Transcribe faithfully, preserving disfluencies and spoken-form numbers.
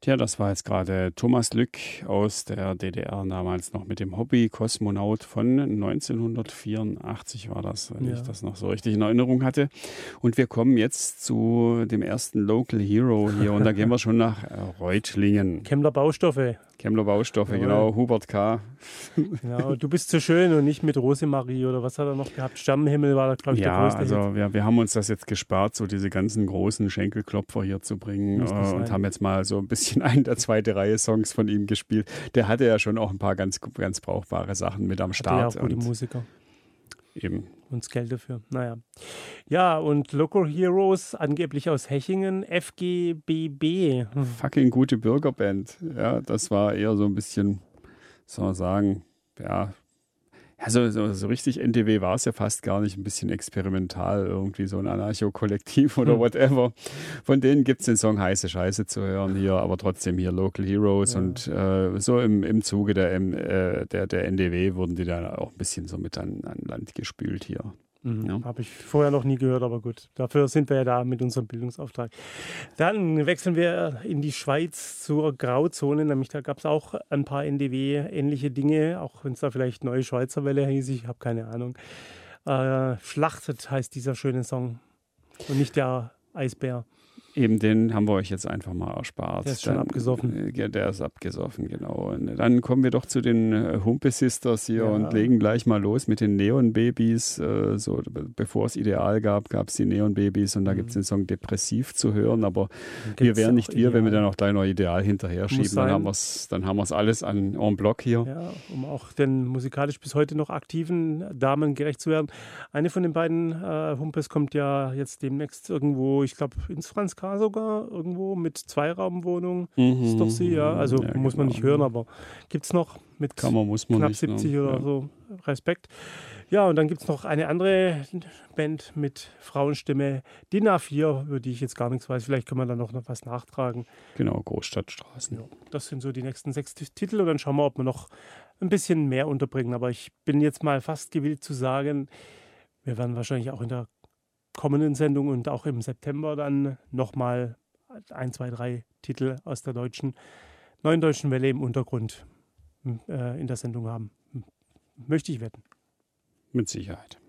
Tja, das war jetzt gerade Thomas Lück aus der D D R, damals noch mit dem Hobby Kosmonaut von neunzehnhundertvierundachtzig war das, wenn Ja. ich das noch so richtig in Erinnerung hatte. Und wir kommen jetzt zu dem ersten Local Hero hier und da gehen wir schon nach äh, Reutlingen. Kemmler Baustoffe. Kemmler Baustoffe, Jawohl. genau, Hubert K. Genau, du bist so schön und nicht mit Rosemarie oder was hat er noch gehabt? Sternenhimmel war da, glaube ich, Ja, der größte also Hit. wir, wir haben uns das jetzt gespart, so diese ganzen großen Schenkelklopfer hier zu bringen Muss nicht äh, und sein. haben jetzt mal so ein bisschen einen der zweite Reihe Songs von ihm gespielt. Der hatte ja schon auch ein paar ganz, ganz brauchbare Sachen mit am Hatte ja Start. auch gute und Musiker eben. und das Geld dafür. Naja. Ja, und Local Heroes, angeblich aus Hechingen, F G B B. Hm. Fucking gute Bürgerband. Ja, das war eher so ein bisschen, soll man sagen, ja, ja so, so, so richtig N D W war es ja fast gar nicht, ein bisschen experimental, irgendwie so ein Anarcho-Kollektiv oder Hm. whatever. Von denen gibt es den Song Heiße Scheiße zu hören hier, aber trotzdem hier Local Heroes Ja. und äh, so im, im Zuge der, ähm, äh, der, der N D W wurden die dann auch ein bisschen so mit an, an Land gespült hier. Mhm. Ja. Habe ich vorher noch nie gehört, aber gut. Dafür sind wir ja da mit unserem Bildungsauftrag. Dann wechseln wir in die Schweiz zur Grauzone, nämlich da gab es auch ein paar N D W-ähnliche Dinge, auch wenn es da vielleicht Neue Schweizer Welle hieß, ich habe keine Ahnung. Äh, Schlachtet heißt dieser schöne Song und nicht der Eisbär. Eben den haben wir euch jetzt einfach mal erspart. Der ist schon Dann, abgesoffen. äh, Der ist abgesoffen, genau. Und dann kommen wir doch zu den äh, Humpe Sisters hier Ja. und legen gleich mal los mit den Neon Babys. Äh, so, be- bevor es Ideal gab, gab es die Neon Babys und da Mhm. gibt es den Song Depressiv zu hören. Aber wir Gibt's wären auch nicht wir, wenn wir Ideal. dann auch gleich noch Ideal hinterher schieben. Dann sein. haben wir es dann haben wir's alles an en bloc hier. Ja, um auch den musikalisch bis heute noch aktiven Damen gerecht zu werden. Eine von den beiden äh, Humpes kommt ja jetzt demnächst irgendwo, ich glaube ins Franz K. sogar, irgendwo mit Zweiraumwohnung. Mhm. Ist doch sie, ja. Also Ja, muss man genau. nicht hören, aber gibt es noch mit Kann man, muss man knapp nicht. siebzig ne? oder Ja. so. Respekt. Ja, und dann gibt es noch eine andere Band mit Frauenstimme, D I N A vier, über die ich jetzt gar nichts weiß. Vielleicht können wir da noch was nachtragen. Genau, Großstadtstraßen. Ja, das sind so die nächsten sechs T- Titel und dann schauen wir, ob wir noch ein bisschen mehr unterbringen. Aber ich bin jetzt mal fast gewillt zu sagen, wir werden wahrscheinlich auch in der kommenden Sendung und auch im September dann nochmal ein, zwei, drei Titel aus der deutschen, neuen deutschen Welle im Untergrund äh, in der Sendung haben. Möchte ich wetten. Mit Sicherheit.